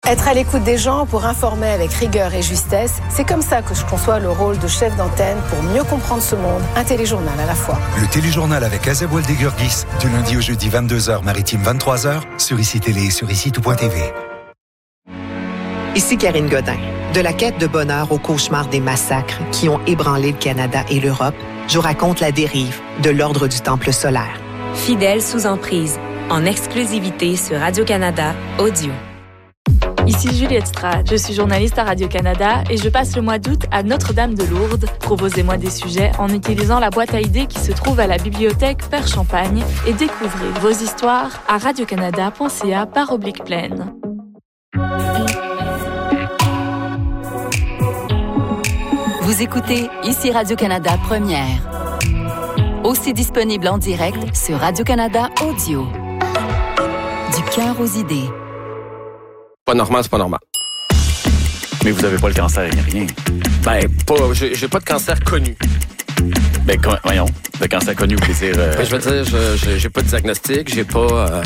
Être à l'écoute des gens pour informer avec rigueur et justesse, c'est comme ça que je conçois le rôle de chef d'antenne pour mieux comprendre ce monde. Un téléjournal à la fois. Le téléjournal avec Azeb Waldegurgis, du lundi au jeudi 22h, maritime 23h, sur ICI Télé et sur ICI.tv. Ici Karine Godin. De la quête de bonheur au cauchemar des massacres qui ont ébranlé le Canada et l'Europe, je vous raconte la dérive de l'Ordre du Temple solaire. Fidèle sous emprise, en exclusivité sur Radio-Canada Audio. Ici Juliette Strad, je suis journaliste à Radio-Canada et je passe le mois d'août à Notre-Dame-de-Lourdes. Proposez-moi des sujets en utilisant la boîte à idées qui se trouve à la bibliothèque Père Champagne et découvrez vos histoires à radiocanada.ca/plaine. Vous écoutez Ici Radio-Canada Première. Aussi disponible en direct sur Radio-Canada Audio. Du cœur aux idées. Pas normal, c'est pas normal. Mais vous avez pas le cancer, rien. Ben, j'ai pas de cancer connu. Ben, voyons, le cancer connu, vous voulez dire... Ben, je veux dire, j'ai pas de diagnostic, j'ai pas...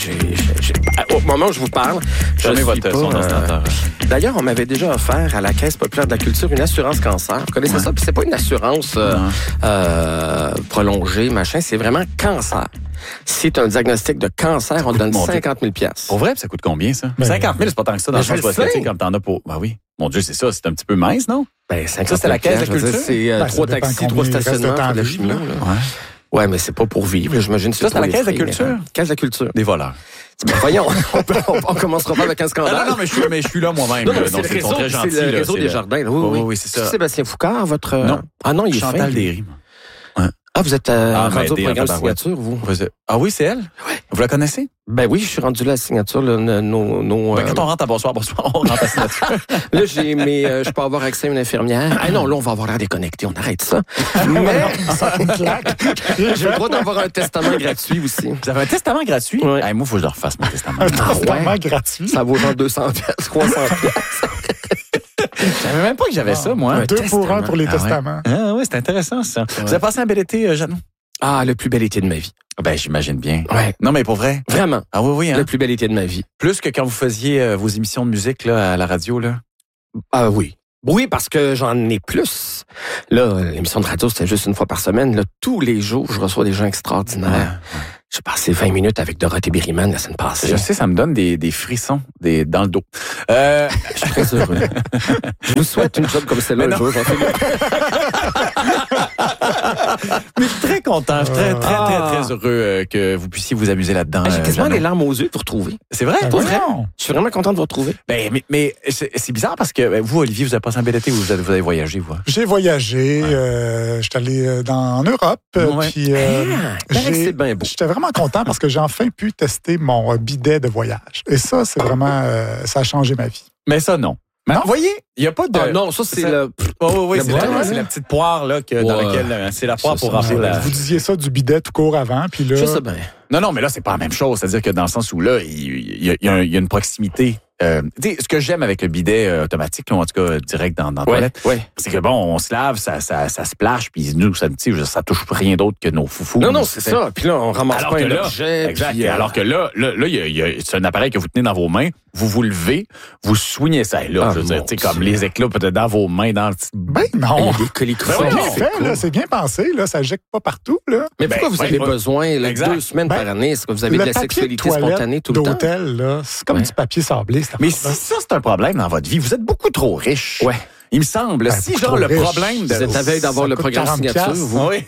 au moment où je vous parle, je suis votre pas... son ordinateur. D'ailleurs, on m'avait déjà offert à la Caisse populaire de la culture une assurance cancer. Vous connaissez ça? Puis c'est pas une assurance prolongée, machin, c'est vraiment cancer. Si tu as un diagnostic de cancer, on te donne 50 000 $. Pour vrai, ça coûte combien, ça? 50 000, c'est pas tant que ça dans le centre hospitalier comme t'en as pour... Ben oui. Mon Dieu, c'est ça. C'est un petit peu mince, non? Ben, 50 ça, c'est la Caisse de culture? C'est 3 taxis, 3 stationnements pour la chimie. Ouais, mais c'est pas pour vivre, j'imagine. Ça, c'est la Caisse de culture? Caisse de culture. Des voleurs. Ben, voyons, on commencera pas avec un scandale. Non, mais je suis là moi-même. Non, c'est le réseau des jardins. Oui, c'est ça. Sébastien Foucard, votre... Non. Ah non, il est Chantal Derry. Ah, vous êtes rendu au programme signature, vous? Ah oui, c'est elle? Oui. Vous la connaissez? Ben oui, je suis rendu là à la signature. Quand on rentre à bonsoir, on rentre à la signature. Là, je peux avoir accès à une infirmière. Ah non, là, on va avoir l'air déconnecté, on arrête ça. Mais j'ai le droit d'avoir un testament gratuit aussi. Vous avez un testament gratuit? Oui. Hey, moi, il faut que je refasse mon testament. Un testament gratuit? Ça vaut genre 200$, 300$. Je savais même pas que j'avais ça, moi. 2 pour 1 pour les testaments. Ah oui, c'est intéressant, ça. Vous avez passé un bel été, Jeannot? Ah, le plus bel été de ma vie. Ben, j'imagine bien. Ouais. Non, mais pour vrai? Vraiment. Ah oui, hein? Le plus bel été de ma vie. Plus que quand vous faisiez vos émissions de musique là, à la radio, là? Ah oui. Oui, parce que j'en ai plus. Là, l'émission de radio, c'était juste une fois par semaine. Là, tous les jours, je reçois des gens extraordinaires. Ouais. J'ai passé 20 minutes avec Dorothée Berryman la semaine passée. Je sais, ça me donne des frissons dans le dos. Je suis très heureux. Je vous souhaite une job comme celle-là un jour. Mais je suis très content. Je suis très heureux que vous puissiez vous amuser là-dedans. J'ai quasiment les larmes aux yeux de vous retrouver. C'est vrai? Pour vrai? Je suis vraiment content de vous retrouver. Ben, mais c'est bizarre parce que vous, Olivier, vous avez passé un bel été ou vous avez voyagé, vous? J'ai voyagé. J'étais allé en Europe. Puis, c'est bien beau. J'étais vraiment content parce que j'ai enfin pu tester mon bidet de voyage. Et ça, c'est vraiment... ça a changé ma vie. Mais ça, non. Non? Vous voyez, il n'y a pas de... Ah non, ça, c'est le... Oui, c'est la petite poire là, dans laquelle... C'est la poire pour remplir la... Vous disiez ça du bidet tout court avant, puis là... Je sais bien. Non, mais là, c'est pas la même chose. C'est-à-dire que dans le sens où là, il y a une proximité. Ce que j'aime avec le bidet automatique, là, en tout cas direct dans la toilette, c'est que bon, on se lave, ça splash, puis nous, ça touche rien d'autre que nos foufous. Non, c'est ça. Puis là, on ramasse pas un objet. Exact. Puis, alors que là, c'est un appareil que vous tenez dans vos mains, vous levez, vous soignez ça. Et là, je veux dire, comme les éclats peut-être dans vos mains, dans le petit... Ben non. Il y a des collicots. C'est bien pensé, là. Ça jette pas partout, là. Mais pourquoi vous avez besoin, 2 semaines par année? Est-ce que vous avez de la sexualité spontanée tout le temps? D'hôtel, là, c'est comme du papier sablé. Mais si ça, c'est un problème dans votre vie, vous êtes beaucoup trop riche. Ouais. Il me semble. Si, genre, le problème... Vous êtes à veille d'avoir le programme signature, vous. Oui.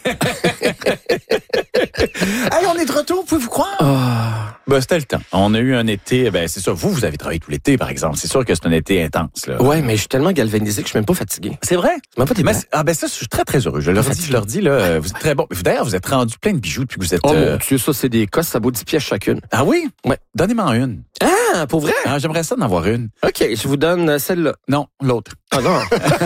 Hey, on est de retour, pouvez-vous croire? Ben, c'était le temps. On a eu un été, c'est ça. Vous avez travaillé tout l'été, par exemple. C'est sûr que c'est un été intense, là. Ouais, mais je suis tellement galvanisé que je suis même pas fatigué. C'est vrai? C'est même pas des blagues. Ça, je suis très, très heureux. Je leur dis, là, vous êtes très bon. D'ailleurs, vous êtes rendu plein de bijoux depuis que vous êtes... Oh mon Dieu, ça, c'est des cosses, ça vaut 10 pièces chacune. Ah oui? Ouais. Donnez-moi une. Ah, pour vrai? Ah, j'aimerais ça d'en avoir une. OK, je vous donne celle-là. Non, l'autre. Ah non.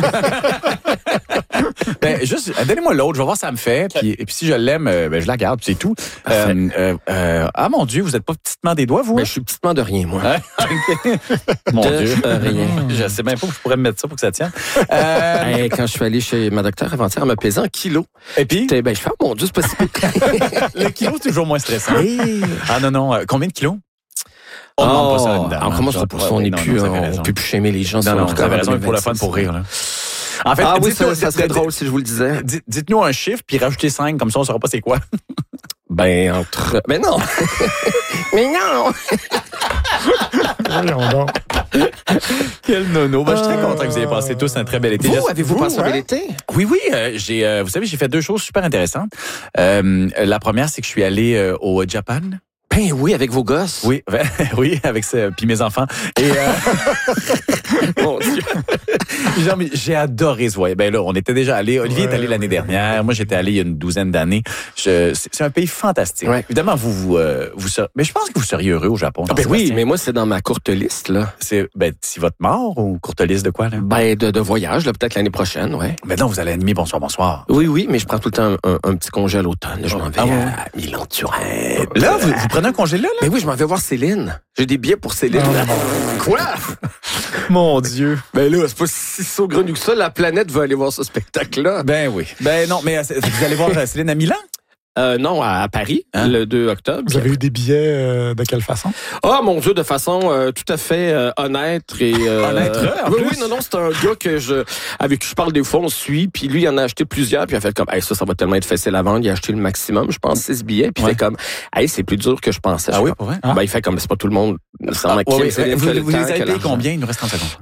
Juste, donnez-moi l'autre, je vais voir si ça me fait. Puis si je l'aime, je la garde, c'est tout. Mon Dieu, vous êtes pas petitement des doigts, vous? Mais je suis petitement de rien, moi. Mon Dieu. Rien. Je sais même pas où je pourrais me mettre ça pour que ça tienne. Quand je suis allé chez ma docteure avant-hier, elle m'a pesé en kilos. Et puis? Je fais, mon Dieu, c'est pas si peu. Le kilo, c'est toujours moins stressant. Ah non, combien de kilos? On ne demande pas ça, évidemment. On commence pour ça, on ne peut plus shamer les gens. Non, vous avez raison, pour le fun, pour rire. Là. En fait, oui, ça serait drôle si je vous le disais. Dites-nous un chiffre, puis rajoutez 5, comme ça, on ne saura pas c'est quoi. Ben, entre... Mais non! Mais non! Voyons donc. Quel nono. Ben, je suis très content que vous ayez passé tous un très bel été. Avez-vous passé un bel été? Oui. Vous savez, j'ai fait 2 choses super intéressantes. La première, c'est que je suis allé au Japon. Ben oui, avec vos gosses. Oui, avec ça, puis mes enfants. Et mon Dieu. Genre, j'ai adoré ce voyage. Ben là, on était déjà allé. Olivier est allé l'année dernière. Moi, j'étais allé il y a une douzaine d'années. C'est un pays fantastique. Ouais. Évidemment, mais je pense que vous seriez heureux au Japon. Ben oui, mais moi, c'est dans ma courte liste, là. C'est, si votre mort ou courte liste de quoi, là? Ben, de voyage, là, peut-être l'année prochaine, ouais. Ben non, vous allez animer Bonsoir. Oui, mais je prends tout le temps un petit congé à l'automne. Je m'en vais à Milan-Turin. Là, vous prenez un congé là? Ben oui, je m'en vais voir Céline. J'ai des billets pour Céline. Quoi? Mon Dieu. Ben là, c'est pas si saugrenu que ça. La planète veut aller voir ce spectacle-là. Ben oui. Ben non, mais vous allez voir Céline à Milan? Non, à Paris, le 2 octobre. Vous avez eu des billets de quelle façon? Ah, mon Dieu, de façon tout à fait honnête et... honnête, oui, non, c'est un gars avec qui je parle des fois, on suit, puis lui, il en a acheté plusieurs, puis il a fait comme, ça va tellement être facile à vendre, il a acheté le maximum, je pense, 6 billets, puis il fait comme, c'est plus dur que je pensais. Ah oui, pour vrai? Ben, il fait comme, c'est pas tout le monde, nécessairement vous les avez payé combien? Il nous reste 30 secondes.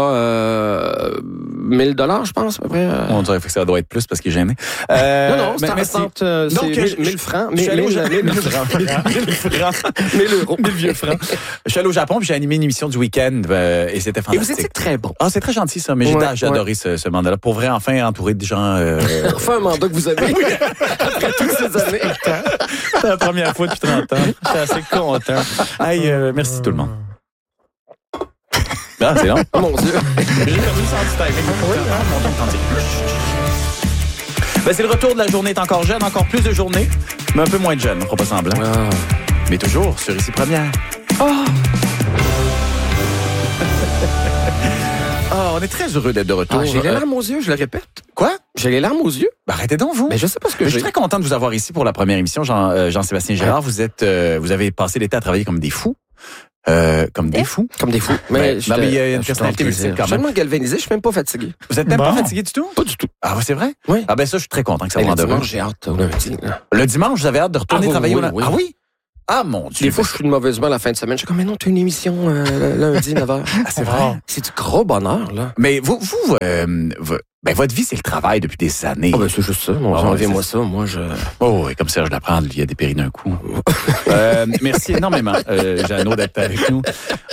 $1,000, je pense, à peu près. On dirait que ça doit être plus parce qu'il est gêné. Non, c'est 1000 francs. 1000 euros. 1000 vieux francs. Je suis allé au Japon, puis j'ai animé une émission du week-end, et c'était fantastique. Et vous étiez très bon. Ah, c'est très gentil, ça, mais j'ai adoré ce mandat-là. Pour vrai, enfin, entouré de gens... Enfin, un mandat que vous avez après toutes ces années. C'est la première fois depuis 30 ans. Je suis assez content. Hey, merci tout le monde. Ah, c'est long. Oh mon Dieu. J'ai perdu le sens du timing. Ben, c'est le retour de la journée est encore jeune, encore plus de journées, mais un peu moins de jeune, on fera pas semblant. Mais toujours sur Ici Première. On est très heureux d'être de retour. J'ai les larmes aux yeux, je le répète. Quoi? J'ai les larmes aux yeux? Ben, arrêtez donc, vous. Mais je sais pas ce que je suis très content de vous avoir ici pour la première émission, Jean-Sébastien Girard. Vous avez passé l'été à travailler comme des fous. Comme des fous. Comme des fous. Mais il y a une personnalité multiple quand même. Je suis tellement galvanisé, je suis même pas fatigué. Vous êtes même pas fatigué du tout? Pas du tout. Ah, c'est vrai? Oui. Ah, ben ça, je suis très content que ça vous rende heureux. Le dimanche, j'ai hâte au lundi. Le dimanche, vous avez hâte de retourner travailler au lundi? Oui. Ah oui? Ah, mon Dieu. Des fois, je suis de mauvaise humeur la fin de semaine. Je suis comme, mais non, t'as une émission lundi, 9h. Ah, c'est vrai? C'est du gros bonheur, là. Mais votre vie, c'est le travail depuis des années. Ah, ben, c'est juste ça. Enlevez-moi ça. Moi, je... Oh, et comme Serge Laprade, il a dépéri d'un coup. Merci énormément, Jeannot, d'être avec nous.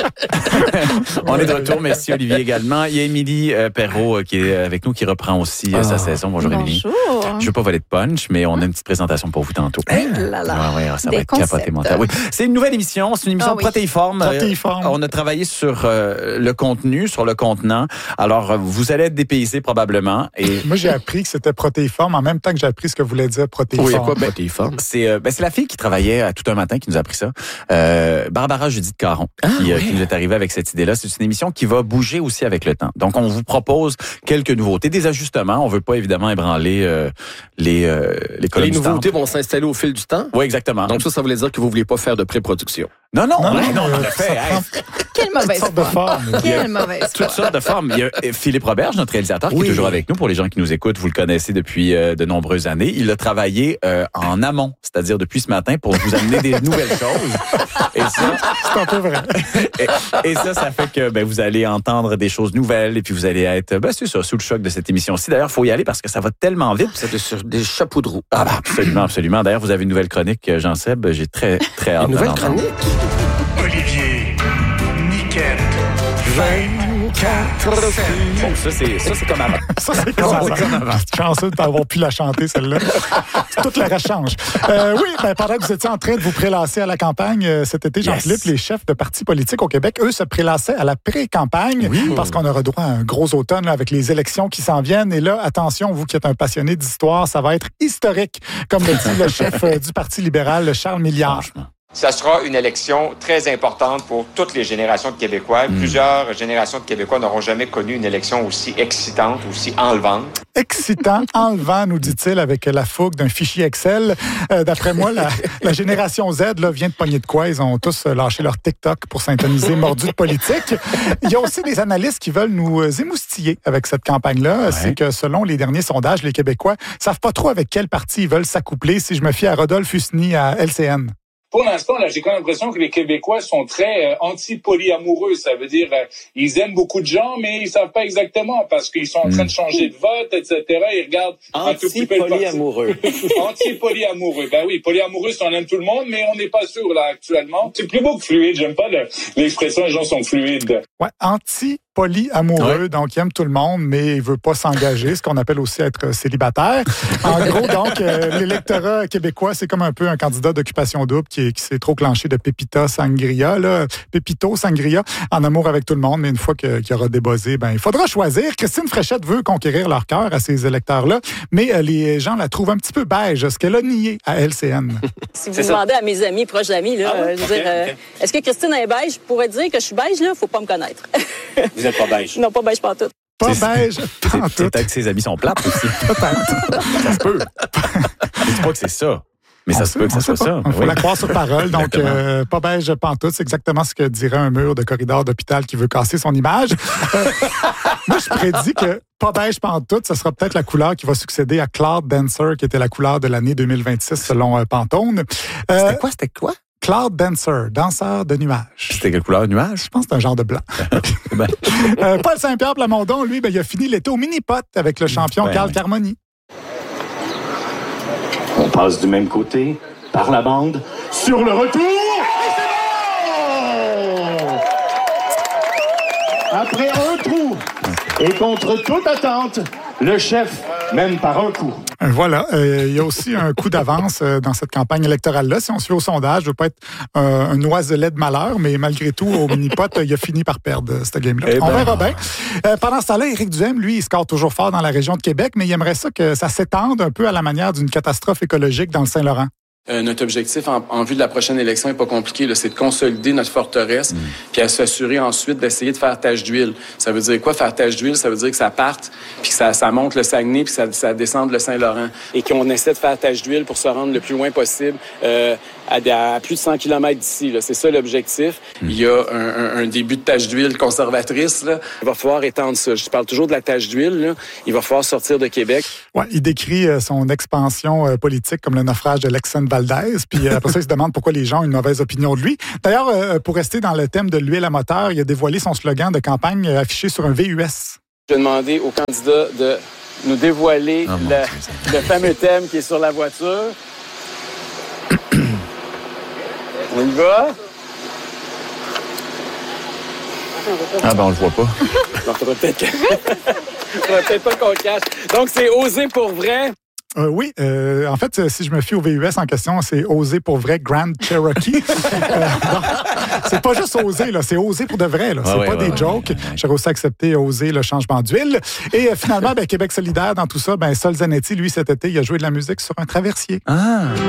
On est de retour. Merci, Olivier, également. Il y a Émilie Perrault qui est avec nous, qui reprend aussi sa saison. Bonjour, Émilie. Bonjour. Je veux pas voler de punch, mais on a une petite présentation pour vous tantôt. Ça va être capoté mental. Oui. C'est une nouvelle émission. C'est une émission protéiforme. On a travaillé sur le contenu, sur le contenant. Alors, vous allez être dépaysés probablement. Et moi, j'ai appris que c'était protéiforme en même temps que j'ai appris ce que voulait dire protéiforme. Oui, quoi, protéiforme? C'est la fille qui travaillait tout un matin qui nous a appris ça. Barbara Judith Caron, qui nous est arrivée avec cette idée-là. C'est une émission qui va bouger aussi avec le temps. Donc, on vous propose quelques nouveautés, des ajustements. On veut pas évidemment ébranler les colonnes. Les nouveautés vont s'installer au fil du temps? Oui, exactement. Donc ça voulait dire que vous vouliez pas faire de pré-production? Non, on l'a fait. Quelle mauvaise forme. Quelle mauvaise forme. Toutes sortes de formes. Il y a Philippe Roberge, notre réalisateur, qui est toujours avec nous. Pour les gens qui nous écoutent, vous le connaissez depuis de nombreuses années. Il a travaillé en amont, c'est-à-dire depuis ce matin, pour vous amener des nouvelles choses. Et ça, c'est un peu vrai. et ça fait que vous allez entendre des choses nouvelles et puis vous allez être, c'est ça, sous le choc de cette émission-ci. D'ailleurs, il faut y aller parce que ça va tellement vite. C'est sur des chapeaux de roue. Ah, absolument. D'ailleurs, vous avez une nouvelle chronique, Jean-Seb. J'ai très, très hâte. Une nouvelle chronique? Olivier, Niquette, 24. Ça, c'est comme avant. Ça, c'est comme avant. Chanceux de t'avoir pu la chanter, celle-là. Toute la rechange. Pendant que vous étiez en train de vous prélasser à la campagne cet été, Jean-Philippe, les chefs de partis politiques au Québec, eux, se prélassaient à la pré-campagne parce qu'on aura droit à un gros automne là, avec les élections qui s'en viennent. Et là, attention, vous qui êtes un passionné d'histoire, ça va être historique, comme le dit le chef du Parti libéral, Charles Milliard. Ça sera une élection très importante pour toutes les générations de Québécois. Plusieurs générations de Québécois n'auront jamais connu une élection aussi excitante, aussi enlevante. Excitant, enlevant, nous dit-il, avec la fougue d'un fichier Excel. D'après moi, la génération Z là, vient de pogner de quoi. Ils ont tous lâché leur TikTok pour s'intoniser mordus de politique. Il y a aussi des analystes qui veulent nous émoustiller avec cette campagne-là. Ouais. C'est que selon les derniers sondages, les Québécois ne savent pas trop avec quel parti ils veulent s'accoupler. Si je me fie à Rodolphe Husny à LCN. Pour l'instant, là, j'ai quand même l'impression que les Québécois sont très anti-polyamoureux. Ça veut dire ils aiment beaucoup de gens, mais ils savent pas exactement parce qu'ils sont en train de changer de vote, etc. Ils regardent un tout petit peu le anti-polyamoureux. Anti-polyamoureux. Ben oui, polyamoureux, on aime tout le monde, mais on n'est pas sûr là actuellement. C'est plus beau que fluide. J'aime pas l'expression les gens sont fluides. Ouais, polyamoureux, donc il aime tout le monde, mais il veut pas s'engager, ce qu'on appelle aussi être célibataire. En gros, donc, l'électorat québécois, c'est comme un peu un candidat d'occupation double qui s'est trop clenché de Pepito Sangria, en amour avec tout le monde, mais une fois qu'il aura débossé, ben il faudra choisir. Christine Fréchette veut conquérir leur cœur à ces électeurs-là, mais les gens la trouvent un petit peu beige, ce qu'elle a nié à LCN. Si vous demandez à mes amis, proches amis, là, est-ce que Christine est beige? Je pourrais dire que je suis beige, là, faut pas me connaître. Vous n'êtes pas beige? Non, pas beige pantoute. Pas beige pantoute. Peut-être que ses amis sont plates aussi. Peut-être. Ça se peut. Je dis pas que c'est ça. Mais ça se peut que ça soit ça. Il faut la croire sur parole. Donc, pas beige pantoute, c'est exactement ce que dirait un mur de corridor d'hôpital qui veut casser son image. Moi, je prédis que pas beige pantoute, ce sera peut-être la couleur qui va succéder à Cloud Dancer, qui était la couleur de l'année 2026 selon Pantone. C'était quoi? Cloud Dancer, danseur de nuages. C'était quelle couleur de nuage? Je pense que c'est un genre de blanc. Paul Saint-Pierre Plamondon, lui, il a fini l'été au mini-pot avec le champion Carl Carmoni. On passe du même côté, par la bande, sur le retour! Et c'est bon! Après un trou, et contre toute attente, le chef mène par un coup. Voilà. Il y a aussi un coup d'avance dans cette campagne électorale-là. Si on se fait au sondage, je ne veux pas être un oiselet de malheur, mais malgré tout, au mini-pot, il a fini par perdre cette game-là. On verra bien. Pendant ce temps-là, Éric Duhaime, lui, il score toujours fort dans la région de Québec, mais il aimerait ça que ça s'étende un peu à la manière d'une catastrophe écologique dans le Saint-Laurent. Notre objectif en vue de la prochaine élection n'est pas compliqué. C'est de consolider notre forteresse puis à s'assurer ensuite d'essayer de faire tache d'huile. Ça veut dire quoi, faire tache d'huile? Ça veut dire que ça parte puis que ça monte le Saguenay puis ça descende le Saint-Laurent. Et qu'on essaie de faire tache d'huile pour se rendre le plus loin possible à plus de 100 km d'ici. Là. C'est ça l'objectif. Il y a un début de tache d'huile conservatrice. Là. Il va falloir étendre ça. Je parle toujours de la tache d'huile. Là. Il va falloir sortir de Québec. Ouais, il décrit son expansion politique comme le naufrage de l'ex-Sainte Valdez. Puis après ça, il se demande pourquoi les gens ont une mauvaise opinion de lui. D'ailleurs, pour rester dans le thème de l'huile à moteur, il a dévoilé son slogan de campagne affiché sur un VUS. Je vais demander aux candidats de nous dévoiler le fameux thème qui est sur la voiture. On y va? Ah ben on le voit pas. Non, faudrait peut-être pas qu'on le cache. Donc c'est oser pour vrai. Oui, en fait, si je me fie au VUS en question, c'est oser pour vrai Grand Cherokee. C'est pas juste oser, là, c'est oser pour de vrai. Là. C'est pas des jokes. J'ai aussi accepté oser le changement d'huile. Et finalement, Québec solidaire dans tout ça, Sol Zanetti, lui, cet été, il a joué de la musique sur un traversier. Ah!